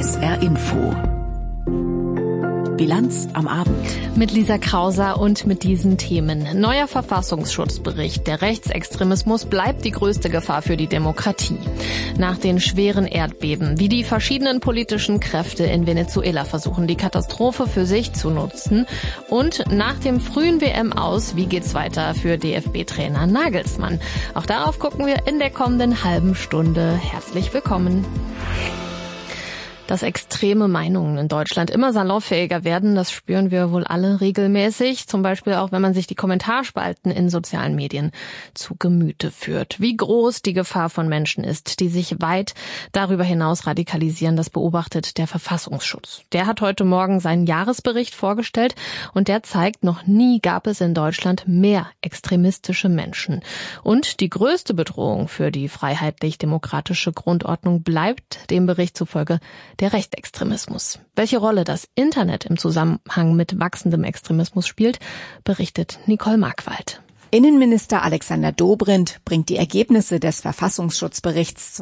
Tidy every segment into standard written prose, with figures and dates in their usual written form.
SR Info. Bilanz am Abend. Mit Lisa Krauser und mit diesen Themen. Neuer Verfassungsschutzbericht. Der Rechtsextremismus bleibt die größte Gefahr für die Demokratie. Nach den schweren Erdbeben, wie die verschiedenen politischen Kräfte in Venezuela versuchen, die Katastrophe für sich zu nutzen. Und nach dem frühen WM-Aus, wie geht's weiter für DFB-Trainer Nagelsmann? Auch darauf gucken wir in der kommenden halben Stunde. Herzlich willkommen. Dass extreme Meinungen in Deutschland immer salonfähiger werden, das spüren wir wohl alle regelmäßig. Zum Beispiel auch, wenn man sich die Kommentarspalten in sozialen Medien zu Gemüte führt. Wie groß die Gefahr von Menschen ist, die sich weit darüber hinaus radikalisieren, das beobachtet der Verfassungsschutz. Der hat heute Morgen seinen Jahresbericht vorgestellt und der zeigt, noch nie gab es in Deutschland mehr extremistische Menschen. Und die größte Bedrohung für die freiheitlich-demokratische Grundordnung bleibt dem Bericht zufolge der Rechtsextremismus. Welche Rolle das Internet im Zusammenhang mit wachsendem Extremismus spielt, berichtet Nicole Markwald. Innenminister Alexander Dobrindt bringt die Ergebnisse des Verfassungsschutzberichts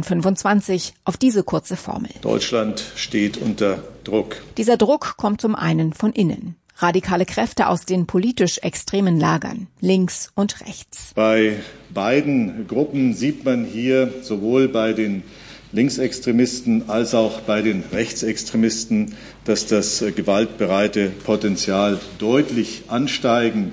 2025 auf diese kurze Formel. Deutschland steht unter Druck. Dieser Druck kommt zum einen von innen. Radikale Kräfte aus den politisch extremen Lagern, links und rechts. Bei beiden Gruppen sieht man hier sowohl bei den Linksextremisten als auch bei den Rechtsextremisten, dass das gewaltbereite Potenzial deutlich ansteigend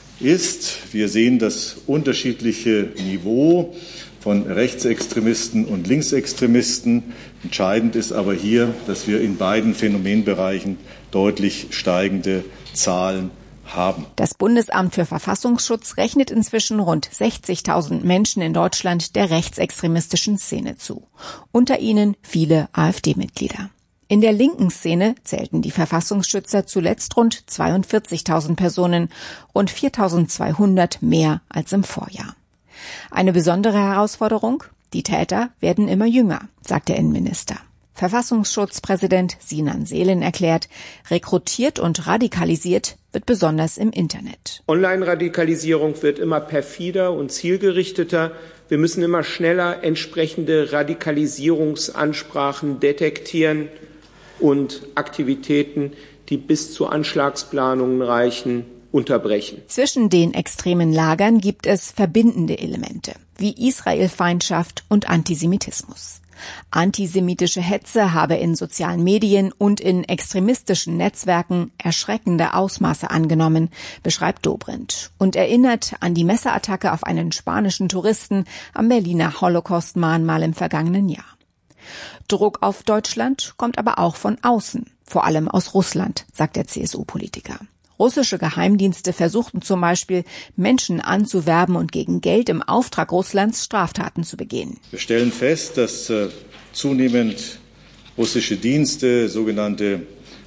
ist. Wir sehen das unterschiedliche Niveau von Rechtsextremisten und Linksextremisten. Entscheidend ist aber hier, dass wir in beiden Phänomenbereichen deutlich steigende Zahlen haben. Das Bundesamt für Verfassungsschutz rechnet inzwischen rund 60.000 Menschen in Deutschland der rechtsextremistischen Szene zu. Unter ihnen viele AfD-Mitglieder. In der linken Szene zählten die Verfassungsschützer zuletzt rund 42.000 Personen, rund 4.200 mehr als im Vorjahr. Eine besondere Herausforderung? Die Täter werden immer jünger, sagt der Innenminister. Verfassungsschutzpräsident Sinan Selin erklärt, rekrutiert und radikalisiert wird besonders im Internet. Online-Radikalisierung wird immer perfider und zielgerichteter. Wir müssen immer schneller entsprechende Radikalisierungsansprachen detektieren und Aktivitäten, die bis zu Anschlagsplanungen reichen, unterbrechen. Zwischen den extremen Lagern gibt es verbindende Elemente, wie Israelfeindschaft und Antisemitismus. Antisemitische Hetze habe in sozialen Medien und in extremistischen Netzwerken erschreckende Ausmaße angenommen, beschreibt Dobrindt und erinnert an die Messerattacke auf einen spanischen Touristen am Berliner Holocaust-Mahnmal im vergangenen Jahr. Druck auf Deutschland kommt aber auch von außen, vor allem aus Russland, sagt der CSU-Politiker. Russische Geheimdienste versuchten zum Beispiel, Menschen anzuwerben und gegen Geld im Auftrag Russlands Straftaten zu begehen. Wir stellen fest, dass zunehmend russische Dienste, sogenannte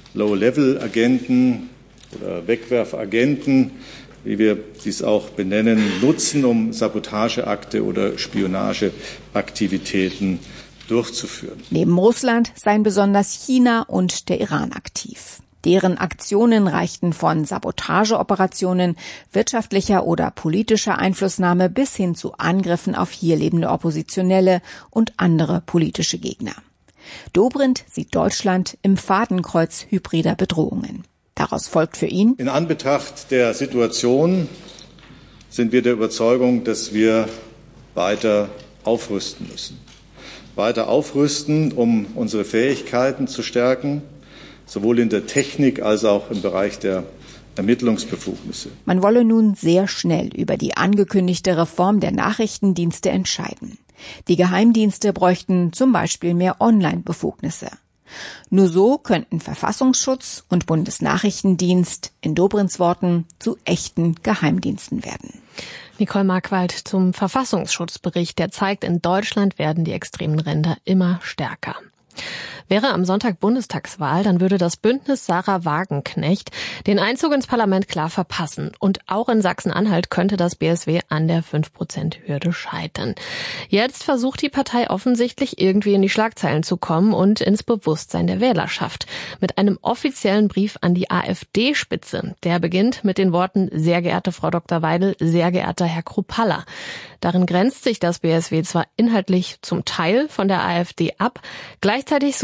Low-Level-Agenten oder Wegwerfagenten, wie wir dies auch benennen, nutzen, um Sabotageakte oder Spionageaktivitäten durchzuführen. Neben Russland seien besonders China und der Iran aktiv. Deren Aktionen reichten von Sabotageoperationen, wirtschaftlicher oder politischer Einflussnahme bis hin zu Angriffen auf hier lebende Oppositionelle und andere politische Gegner. Dobrindt sieht Deutschland im Fadenkreuz hybrider Bedrohungen. Daraus folgt für ihn: In Anbetracht der Situation sind wir der Überzeugung, dass wir weiter aufrüsten müssen. Weiter aufrüsten, um unsere Fähigkeiten zu stärken, sowohl in der Technik als auch im Bereich der Ermittlungsbefugnisse. Man wolle nun sehr schnell über die angekündigte Reform der Nachrichtendienste entscheiden. Die Geheimdienste bräuchten zum Beispiel mehr Online-Befugnisse. Nur so könnten Verfassungsschutz und Bundesnachrichtendienst in Dobrindts Worten zu echten Geheimdiensten werden. Nicole Markwald zum Verfassungsschutzbericht, der zeigt, in Deutschland werden die extremen Ränder immer stärker. Wäre am Sonntag Bundestagswahl, dann würde das Bündnis Sarah Wagenknecht den Einzug ins Parlament klar verpassen. Und auch in Sachsen-Anhalt könnte das BSW an der 5%-Hürde scheitern. Jetzt versucht die Partei offensichtlich irgendwie in die Schlagzeilen zu kommen und ins Bewusstsein der Wählerschaft. Mit einem offiziellen Brief an die AfD-Spitze. Der beginnt mit den Worten: Sehr geehrte Frau Dr. Weidel, sehr geehrter Herr Kruppalla. Darin grenzt sich das BSW zwar inhaltlich zum Teil von der AfD ab, gleichzeitig sucht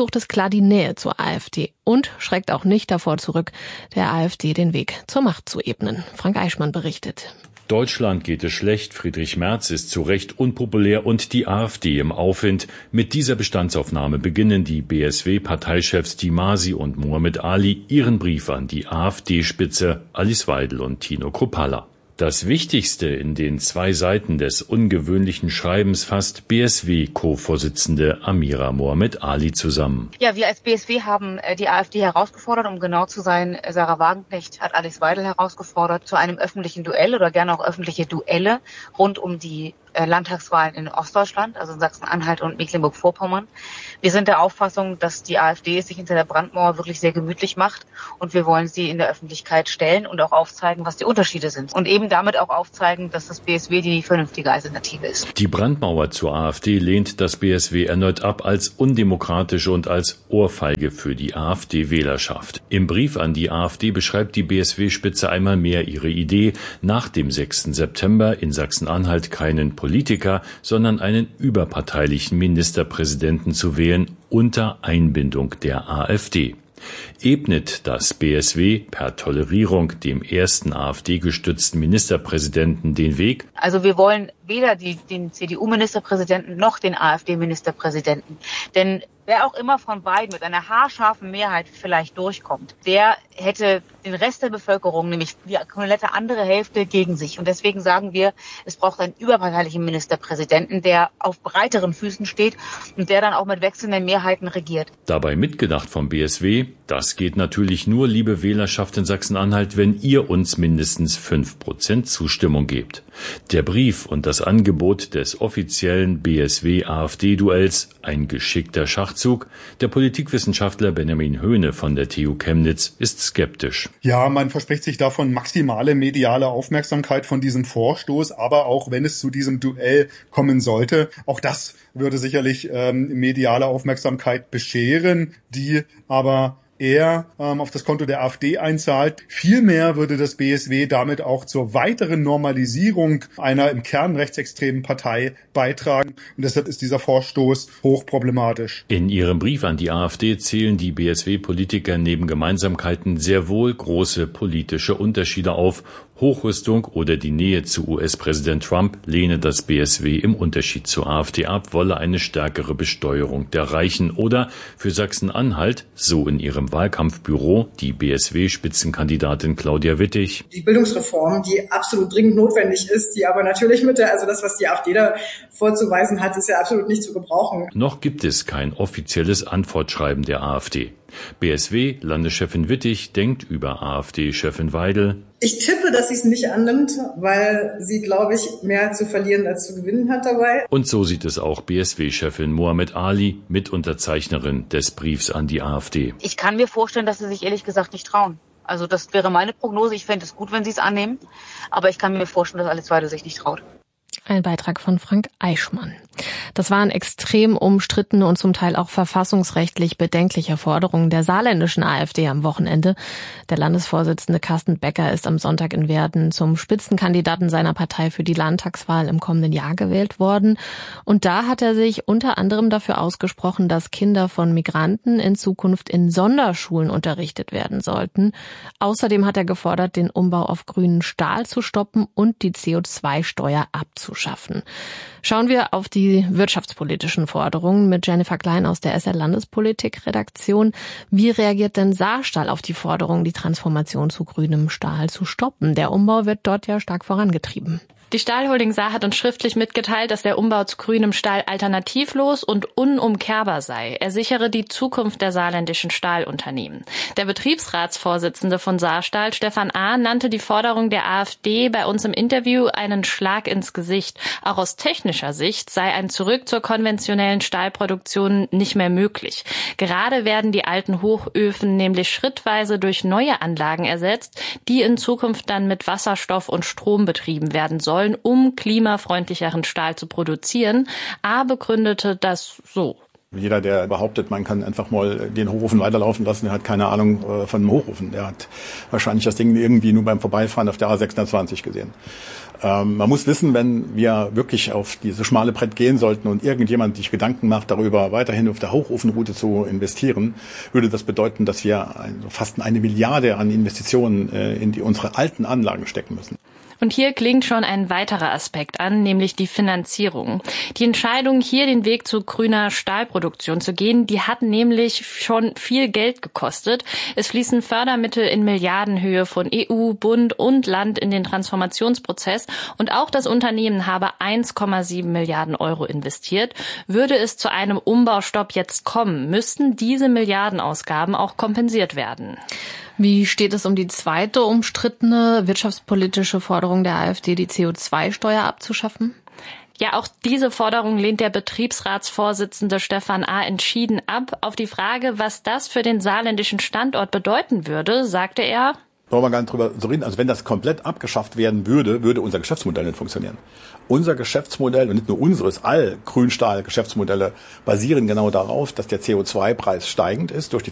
sucht es klar die Nähe zur AfD und schreckt auch nicht davor zurück, der AfD den Weg zur Macht zu ebnen. Frank Eichmann berichtet. Deutschland geht es schlecht, Friedrich Merz ist zu Recht unpopulär und die AfD im Aufwind. Mit dieser Bestandsaufnahme beginnen die BSW-Parteichefs Dimasi und Muhammad Ali ihren Brief an die AfD-Spitze Alice Weidel und Tino Kruppalla. Das Wichtigste in den 2 Seiten des ungewöhnlichen Schreibens fasst BSW-Co-Vorsitzende Amira Mohamed Ali zusammen. Ja, wir als BSW haben die AfD herausgefordert, um genau zu sein. Sarah Wagenknecht hat Alice Weidel herausgefordert zu einem öffentlichen Duell oder gerne auch öffentliche Duelle rund um die Landtagswahlen in Ostdeutschland, also in Sachsen-Anhalt und Mecklenburg-Vorpommern. Wir sind der Auffassung, dass die AfD sich hinter der Brandmauer wirklich sehr gemütlich macht und wir wollen sie in der Öffentlichkeit stellen und auch aufzeigen, was die Unterschiede sind und eben damit auch aufzeigen, dass das BSW die vernünftige Alternative ist. Die Brandmauer zur AfD lehnt das BSW erneut ab als undemokratisch und als Ohrfeige für die AfD-Wählerschaft. Im Brief an die AfD beschreibt die BSW-Spitze einmal mehr ihre Idee, nach dem 6. September in Sachsen-Anhalt keinen Politiker, sondern einen überparteilichen Ministerpräsidenten zu wählen unter Einbindung der AfD. Ebnet das BSW per Tolerierung dem ersten AfD-gestützten Ministerpräsidenten den Weg? Also wir wollen weder den CDU-Ministerpräsidenten noch den AfD-Ministerpräsidenten. Denn wer auch immer von beiden mit einer haarscharfen Mehrheit vielleicht durchkommt, der hätte den Rest der Bevölkerung, nämlich die komplette andere Hälfte, gegen sich. Und deswegen sagen wir, es braucht einen überparteilichen Ministerpräsidenten, der auf breiteren Füßen steht und der dann auch mit wechselnden Mehrheiten regiert. Dabei mitgedacht vom BSW, das geht natürlich nur, liebe Wählerschaft in Sachsen-Anhalt, wenn ihr uns mindestens 5% Zustimmung gebt. Der Brief und das Angebot des offiziellen BSW-AfD-Duells, ein geschickter Schachzug. Der Politikwissenschaftler Benjamin Höhne von der TU Chemnitz ist skeptisch. Ja, man verspricht sich davon maximale mediale Aufmerksamkeit von diesem Vorstoß, aber auch wenn es zu diesem Duell kommen sollte, auch das würde sicherlich mediale Aufmerksamkeit bescheren, die aber eher auf das Konto der AfD einzahlt. Vielmehr würde das BSW damit auch zur weiteren Normalisierung einer im Kern rechtsextremen Partei beitragen. Und deshalb ist dieser Vorstoß hochproblematisch. In ihrem Brief an die AfD zählen die BSW-Politiker neben Gemeinsamkeiten sehr wohl große politische Unterschiede auf. Hochrüstung oder die Nähe zu US-Präsident Trump lehne das BSW im Unterschied zur AfD ab, wolle eine stärkere Besteuerung der Reichen oder für Sachsen-Anhalt, so in ihrem Wahlkampfbüro, die BSW-Spitzenkandidatin Claudia Wittig. Die Bildungsreform, die absolut dringend notwendig ist, die aber natürlich also das, was die AfD da vorzuweisen hat, ist ja absolut nicht zu gebrauchen. Noch gibt es kein offizielles Antwortschreiben der AfD. BSW-Landeschefin Wittig denkt über AfD-Chefin Weidel: Ich tippe, dass sie es nicht annimmt, weil sie, glaube ich, mehr zu verlieren als zu gewinnen hat dabei. Und so sieht es auch BSW-Chefin Mohamed Ali, Mitunterzeichnerin des Briefs an die AfD. Ich kann mir vorstellen, dass sie sich ehrlich gesagt nicht trauen. Also das wäre meine Prognose. Ich fände es gut, wenn sie es annehmen. Aber ich kann mir vorstellen, dass Alice Weidel sich nicht traut. Ein Beitrag von Frank Eichmann. Das waren extrem umstrittene und zum Teil auch verfassungsrechtlich bedenkliche Forderungen der saarländischen AfD am Wochenende. Der Landesvorsitzende Carsten Becker ist am Sonntag in Werden zum Spitzenkandidaten seiner Partei für die Landtagswahl im kommenden Jahr gewählt worden. Und da hat er sich unter anderem dafür ausgesprochen, dass Kinder von Migranten in Zukunft in Sonderschulen unterrichtet werden sollten. Außerdem hat er gefordert, den Umbau auf grünen Stahl zu stoppen und die CO2-Steuer abzuschaffen. Schauen wir auf die wirtschaftspolitischen Forderungen mit Jennifer Klein aus der SR Landespolitik-Redaktion. Wie reagiert denn Saarstahl auf die Forderung, die Transformation zu grünem Stahl zu stoppen? Der Umbau wird dort ja stark vorangetrieben. Die Stahlholding Saar hat uns schriftlich mitgeteilt, dass der Umbau zu grünem Stahl alternativlos und unumkehrbar sei. Er sichere die Zukunft der saarländischen Stahlunternehmen. Der Betriebsratsvorsitzende von Saarstahl, Stefan A., nannte die Forderung der AfD bei uns im Interview einen Schlag ins Gesicht. Auch aus technischer Sicht sei ein Zurück zur konventionellen Stahlproduktion nicht mehr möglich. Gerade werden die alten Hochöfen nämlich schrittweise durch neue Anlagen ersetzt, die in Zukunft dann mit Wasserstoff und Strom betrieben werden sollen, um klimafreundlicheren Stahl zu produzieren. A. begründete das so. Jeder, der behauptet, man kann einfach mal den Hochofen weiterlaufen lassen, der hat keine Ahnung von einem Hochofen. Der hat wahrscheinlich das Ding irgendwie nur beim Vorbeifahren auf der A620 gesehen. Man muss wissen, wenn wir wirklich auf diese schmale Brett gehen sollten und irgendjemand sich Gedanken macht darüber, weiterhin auf der Hochofenroute zu investieren, würde das bedeuten, dass wir fast 1 Milliarde an Investitionen in unsere alten Anlagen stecken müssen. Und hier klingt schon ein weiterer Aspekt an, nämlich die Finanzierung. Die Entscheidung, hier den Weg zu grüner Stahlproduktion zu gehen, die hat nämlich schon viel Geld gekostet. Es fließen Fördermittel in Milliardenhöhe von EU, Bund und Land in den Transformationsprozess. Und auch das Unternehmen habe 1,7 Milliarden Euro investiert. Würde es zu einem Umbaustopp jetzt kommen, müssten diese Milliardenausgaben auch kompensiert werden. Wie steht es um die zweite umstrittene wirtschaftspolitische Forderung der AfD, die CO2-Steuer abzuschaffen? Ja, auch diese Forderung lehnt der Betriebsratsvorsitzende Stefan A. entschieden ab. Auf die Frage, was das für den saarländischen Standort bedeuten würde, sagte er: Wollen wir gar nicht drüber reden. Also wenn das komplett abgeschafft werden würde, würde unser Geschäftsmodell nicht funktionieren. Unser Geschäftsmodell und nicht nur unseres, all Grünstahl-Geschäftsmodelle basieren genau darauf, dass der CO2-Preis steigend ist durch die